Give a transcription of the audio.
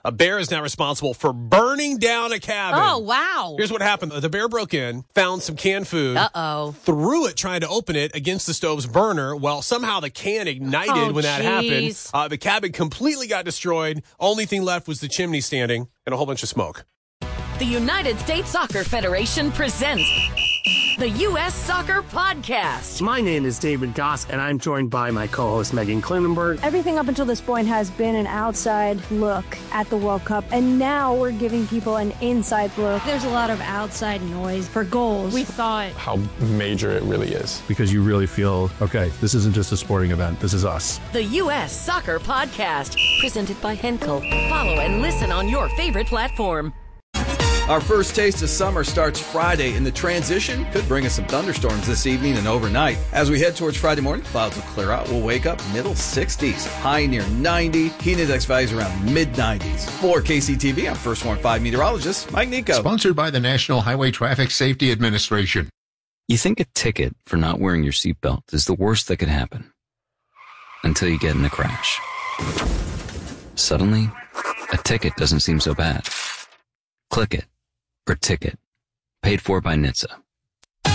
A bear is now responsible for burning down a cabin. Oh, wow. Here's what happened. The bear broke in, found some canned food, threw it trying to open it against the stove's burner. Well, somehow the can ignited when that happened. The cabin completely got destroyed. Only thing left was the chimney standing and a whole bunch of smoke. The United States Soccer Federation presents the U.S. Soccer Podcast. My name is David Goss, and I'm joined by my co-host Megan Klinenberg. Everything up until this point has been an outside look at the World Cup, and now we're giving people an inside look. There's a lot of outside noise for goals. We thought how major it really is. Because you really feel, okay, this isn't just a sporting event, this is us. The U.S. Soccer Podcast, presented by Henkel. Follow and listen on your favorite platform. Our first taste of summer starts Friday, and the transition could bring us some thunderstorms this evening and overnight. As we head towards Friday morning, clouds will clear out. We'll wake up middle 60s, high near 90, heat index values around mid-90s. For KCTV, I'm First Warn 5 meteorologist Mike Nico. Sponsored by the National Highway Traffic Safety Administration. You think a ticket for not wearing your seatbelt is the worst that could happen until you get in a crash. Suddenly, a ticket doesn't seem so bad. Click it. Or ticket. Paid for by NHTSA.